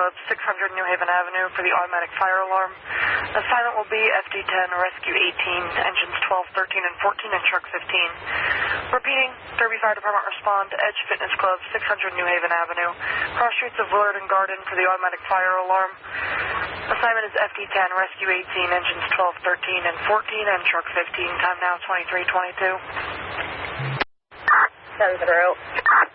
Club, 600 New Haven Avenue for the automatic fire alarm. Assignment will be FD10 Rescue 18, engines 12, 13, and 14 in truck 15. Repeating, Derby Fire Department respond to Edge Fitness Club, 600 New Haven Avenue, cross streets of Willard and Garden for the automatic fire alarm. Assignment is FD10 Rescue 18, engines 12, 13, and 14 in truck 15. Time now 23:22. 10-0.